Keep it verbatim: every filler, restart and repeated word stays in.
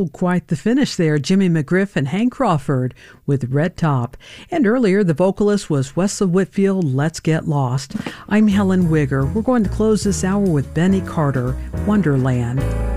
Oh, quite the finish there. Jimmy McGriff and Hank Crawford with Red Top. And earlier, the vocalist was Wesley Whitfield, Let's Get Lost. I'm Helen Wigger. We're going to close this hour with Benny Carter, Wonderland.